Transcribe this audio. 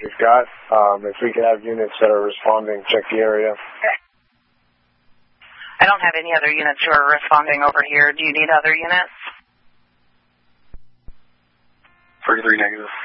you've got. If we could have units that are responding, check the area. Okay. I don't have any other units who are responding over here. Do you need other units? 33 negative.